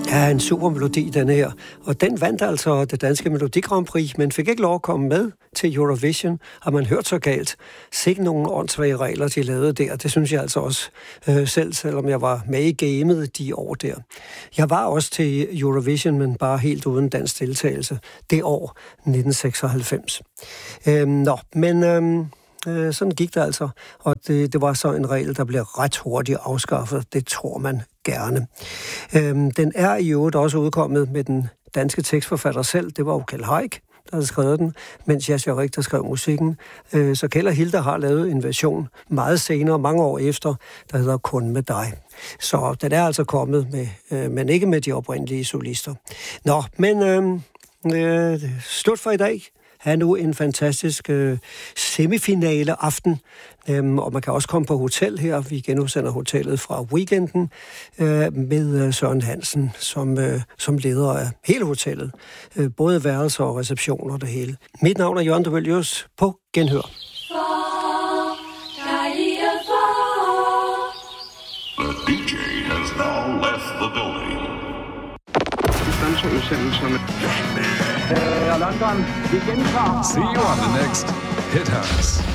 Ja, en super melodi, den her. Og den vandt altså det danske Melodi Grand Prix, men fik ikke lov at komme med til Eurovision. Har man hørt så galt? Sikke nogle åndssvage regler, de lavede der. Det synes jeg altså også selv, selvom jeg var med i gamet de år der. Jeg var også til Eurovision, men bare helt uden dansk deltagelse. Det år 1996. Sådan gik det altså, og det var så en regel, der blev ret hurtigt afskaffet. Det tror man gerne. Den er i øvrigt også udkommet med den danske tekstforfatter selv. Det var jo Kjeld Haik, der havde skrevet den, mens Jascha Rik, der skrev musikken. Så Kjeld og Hilda har lavet en version meget senere, mange år efter, der hedder Kun med dig. Så den er altså kommet med, men ikke med de oprindelige solister. Nå, men slut for i dag. Er nu en fantastisk semifinale aften, og man kan også komme på hotel her. Vi genudsender hotellet fra weekenden med Søren Hansen som leder af hele hotellet. Både værelser og receptioner og det hele. Mit navn er Jørgen de Vølius. På genhør. The DJ has now left the building. London, vi gentager. See you on the next Hit House.